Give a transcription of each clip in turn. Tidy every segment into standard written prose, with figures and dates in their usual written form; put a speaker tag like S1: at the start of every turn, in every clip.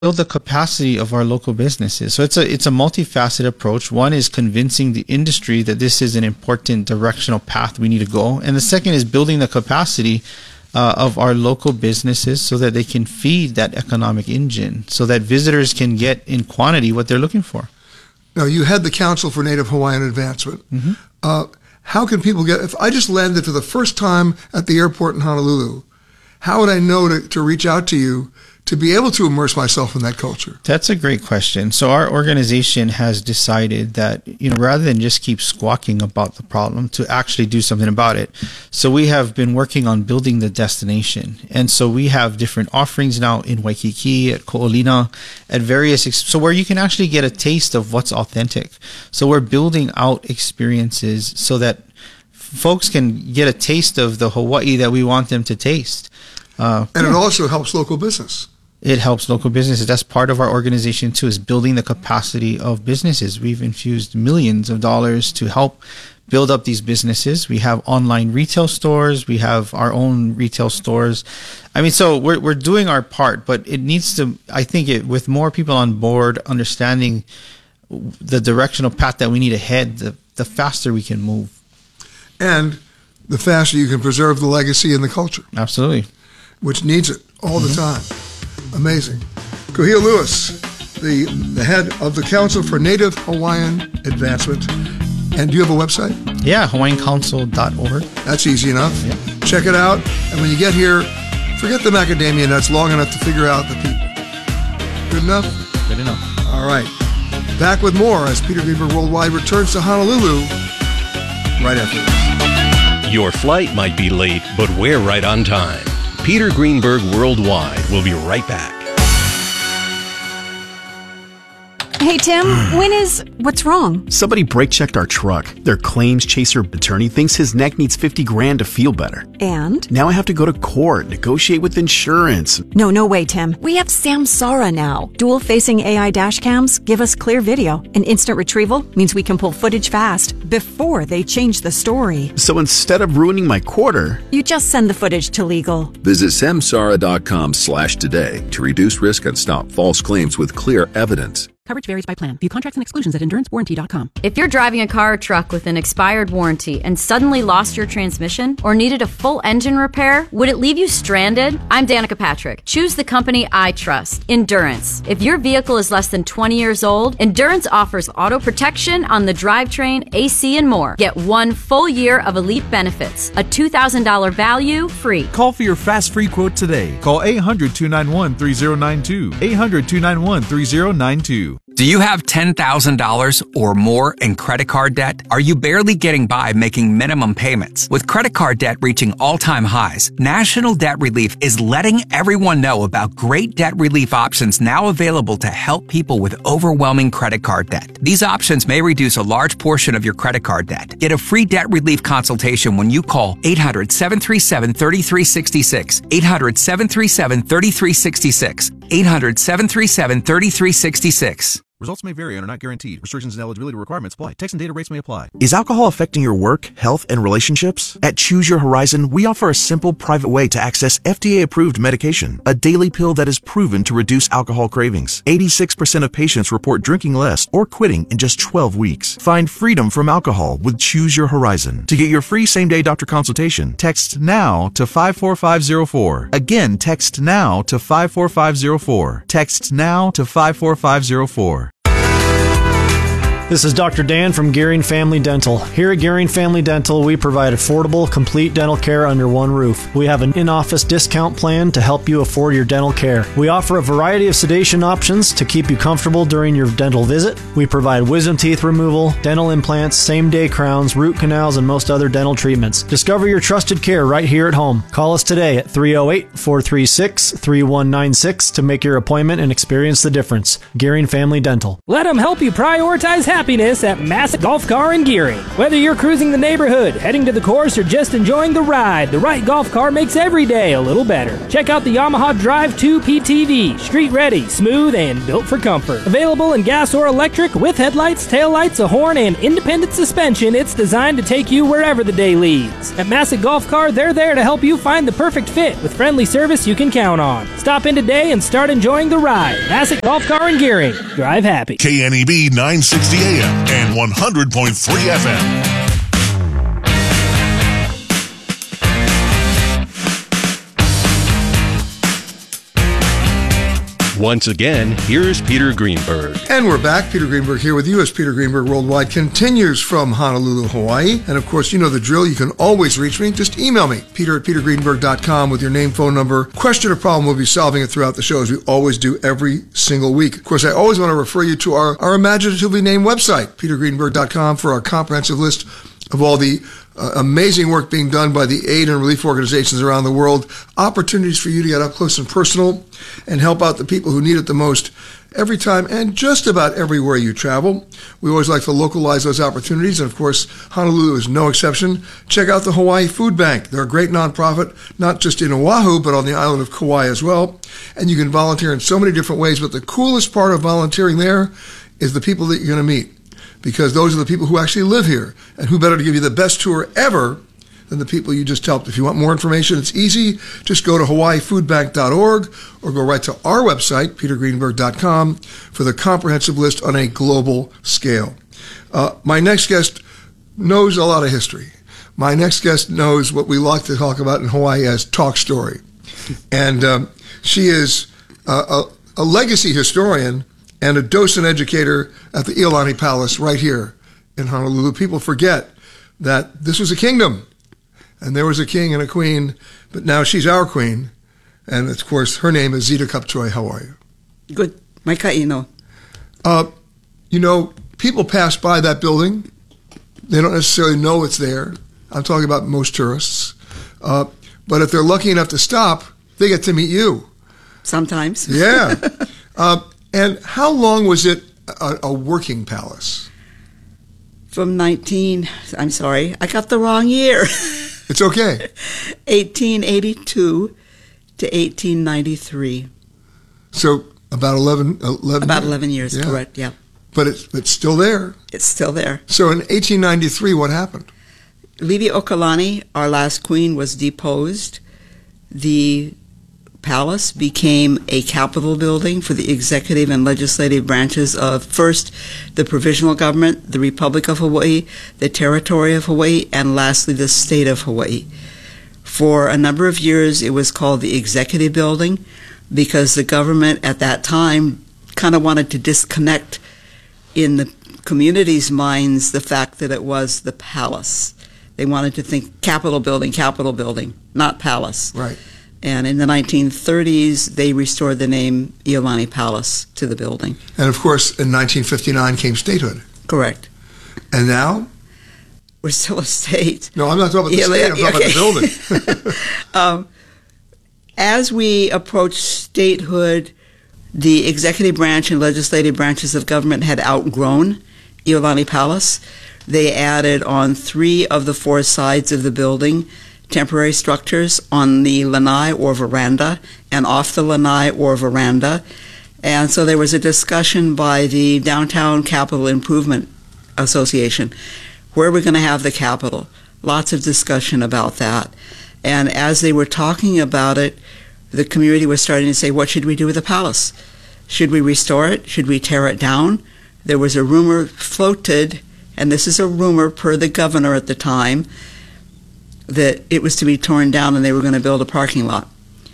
S1: build the capacity of our local businesses. So it's a multifaceted approach. One is convincing the industry that this is an important directional path we need to go. And the second is building the capacity of our local businesses so that they can feed that economic engine, so that visitors can get in quantity what they're looking for.
S2: Now, you had the Council for Native Hawaiian Advancement. How can people if I just landed for the first time at the airport in Honolulu, how would I know to reach out to you to be able to immerse myself in that culture?
S1: That's a great question. So our organization has decided that, rather than just keep squawking about the problem, to actually do something about it. So we have been working on building the destination. And so we have different offerings now in Waikiki, at Ko'olina, at various, so where you can actually get a taste of what's authentic. So we're building out experiences so that folks can get a taste of the Hawaii that we want them to taste.
S2: And it also helps local business.
S1: It helps local businesses. That's part of our organization too, is building the capacity of businesses. We've infused millions of dollars to help build up these businesses. We have online retail stores. We have our own retail stores. So we're doing our part, but it needs to, I think with more people on board, understanding the directional path that we need to head, the faster we can move. And
S2: the faster you can preserve the legacy and the culture.
S1: Absolutely.
S2: Which needs it all the time. Amazing. Kuhia Lewis, the head of the Council for Native Hawaiian Advancement. And do you have a website?
S1: Yeah, hawaiiancouncil.org.
S2: That's easy enough.
S1: Yeah.
S2: Check it out. And when you get here, forget the macadamia nuts long enough to figure out the people. Good enough?
S1: Good enough.
S2: All right. Back with more as Peter Greenberg Worldwide returns to Honolulu right after this.
S3: Your flight might be late, but we're right on time. Peter Greenberg Worldwide will be right back.
S4: Hey, Tim, what's wrong?
S5: Somebody brake checked our truck. Their claims chaser attorney thinks his neck needs $50,000 to feel better.
S4: And?
S5: Now I have to go to court, negotiate with insurance.
S4: No way, Tim. We have Samsara now. Dual-facing AI dash cams give us clear video. And instant retrieval means we can pull footage fast before they change the story.
S5: So instead of ruining my quarter,
S4: you just send the footage to legal.
S6: Visit samsara.com/today to reduce risk and stop false claims with clear evidence.
S7: Coverage varies by plan. View contracts and exclusions at endurancewarranty.com.
S8: If you're driving a car or truck with an expired warranty and suddenly lost your transmission or needed a full engine repair, would it leave you stranded? I'm Danica Patrick. Choose the company I trust, Endurance. If your vehicle is less than 20 years old, Endurance offers auto protection on the drivetrain, AC, and more. Get 1 full year of elite benefits, a $2,000 value free.
S9: Call for your fast free quote today. Call 800-291-3092. 800-291-3092.
S10: Do you have $10,000 or more in credit card debt? Are you barely getting by making minimum payments? With credit card debt reaching all-time highs, National Debt Relief is letting everyone know about great debt relief options now available to help people with overwhelming credit card debt. These options may reduce a large portion of your credit card debt. Get a free debt relief consultation when you call 800-737-3366, 800-737-3366, 800-737-3366.
S9: Results may vary and are not guaranteed. Restrictions and eligibility requirements apply. Text and data rates may apply.
S5: Is alcohol affecting your work, health, and relationships? At Choose Your Horizon, we offer a simple, private way to access FDA-approved medication, a daily pill that is proven to reduce alcohol cravings. 86% of patients report drinking less or quitting in just 12 weeks. Find freedom from alcohol with Choose Your Horizon. To get your free same-day doctor consultation, text NOW to 54504. Again, text NOW to 54504. Text NOW to 54504.
S11: This is Dr. Dan from Gearing Family Dental. Here at Gearing Family Dental, we provide affordable, complete dental care under one roof. We have an in-office discount plan to help you afford your dental care. We offer a variety of sedation options to keep you comfortable during your dental visit. We provide wisdom teeth removal, dental implants, same-day crowns, root canals, and most other dental treatments. Discover your trusted care right here at home. Call us today at 308-436-3196 to make your appointment and experience the difference. Gearing Family Dental.
S7: Let them help you prioritize happiness
S12: happiness at Massick Golf Car and Gearing. Whether you're cruising the neighborhood, heading to the course, or just enjoying the ride, the right golf car makes every day a little better. Check out the Yamaha Drive 2 PTV, street ready, smooth, and built for comfort. Available in gas or electric with headlights, taillights, a horn, and independent suspension, it's designed to take you wherever the day leads. At Massick Golf Car, they're there to help you find the perfect fit with friendly service you can count on. Stop in today and start enjoying the ride. Massick Golf Car and Gearing. Drive happy.
S13: KNEB 960 AM and 100.3 FM.
S3: Once again, here's Peter Greenberg.
S2: And we're back. Peter Greenberg here with you as Peter Greenberg Worldwide continues from Honolulu, Hawaii. And of course, you know the drill. You can always reach me. Just email me, peter@petergreenberg.com with your name, phone number, question or problem. We'll be solving it throughout the show as we always do every single week. Of course, I always want to refer you to our imaginatively named website, petergreenberg.com, for our comprehensive list of all the amazing work being done by the aid and relief organizations around the world, opportunities for you to get up close and personal and help out the people who need it the most every time and just about everywhere you travel. We always like to localize those opportunities, and of course, Honolulu is no exception. Check out the Hawaii Food Bank. They're a great nonprofit, not just in Oahu, but on the island of Kauai as well. And you can volunteer in so many different ways, but the coolest part of volunteering there is the people that you're going to meet, because those are the people who actually live here, and who better to give you the best tour ever than the people you just helped. If you want more information, it's easy. Just go to hawaiifoodbank.org or go right to our website, petergreenberg.com, for the comprehensive list on a global scale. My next guest knows a lot of history. My next guest knows what we like to talk about in Hawaii as talk story. And she is a legacy historian and a docent educator at the Iolani Palace right here in Honolulu. People forget that this was a kingdom, and there was a king and a queen, but now she's our queen. And, of course, her name is Zita Kapchoi. How are you?
S14: Good. Maika ino.
S2: You know, people pass by that building. They don't necessarily know it's there. I'm talking about most tourists. But if they're lucky enough to stop, they get to meet you.
S14: Sometimes.
S2: Yeah. And how long was it a working palace?
S14: From I got the wrong year.
S2: It's okay.
S14: 1882 to 1893.
S2: So about 11
S14: About 11 years,
S2: yeah.
S14: Correct, yeah.
S2: But it's still there.
S14: It's still there.
S2: So in 1893, what happened?
S14: Liliuokalani, our last queen, was deposed. The palace became a capitol building for the executive and legislative branches of, first, the provisional government, the Republic of Hawaii, the Territory of Hawaii, and lastly, the State of Hawaii. For a number of years, it was called the Executive Building because the government at that time kind of wanted to disconnect in the community's minds the fact that it was the palace. They wanted to think Capitol Building, not palace.
S2: Right.
S14: And in the 1930s, they restored the name Iolani Palace to the building.
S2: And of course, in 1959 came statehood.
S14: Correct.
S2: And now?
S14: We're still a state.
S2: No, I'm not talking about the state, I'm talking about the building.
S14: As we approach statehood, the executive branch and legislative branches of government had outgrown Iolani Palace. They added on 3 of the 4 sides of the building temporary structures on the lanai or veranda and off the lanai or veranda. And so there was a discussion by the Downtown Capital Improvement Association. Where are we going to have the Capitol? Lots of discussion about that. And as they were talking about it, the community was starting to say, what should we do with the palace? Should we restore it? Should we tear it down? There was a rumor floated, and this is a rumor per the governor at the time, that it was to be torn down and they were going to build a parking lot.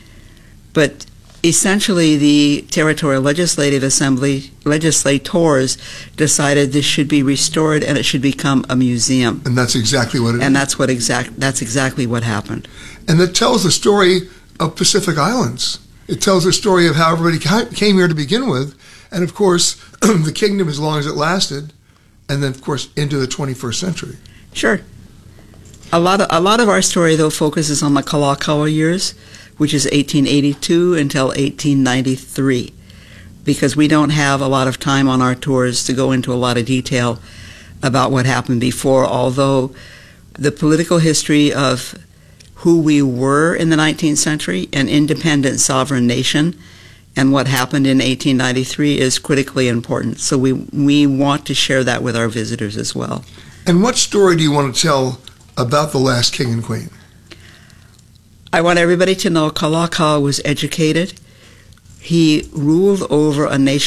S14: But essentially the Territorial Legislative Assembly legislators decided this should be restored and it should become a museum.
S2: And that's exactly what it is.
S14: And that's exactly what happened.
S2: And that tells the story of Pacific Islands. It tells the story of how everybody came here to begin with, and of course the kingdom as long as it lasted, and then of course into the 21st century.
S14: Sure. A lot of our story, though, focuses on the Kalakaua years, which is 1882 until 1893. because we don't have a lot of time on our tours to go into a lot of detail about what happened before, although the political history of who we were in the 19th century, an independent sovereign nation, and what happened in 1893 is critically important. So we want to share that with our visitors as well.
S2: And what story do you want to tell about the last king and queen?
S14: I want everybody to know Kalakaua was educated. He ruled over a nation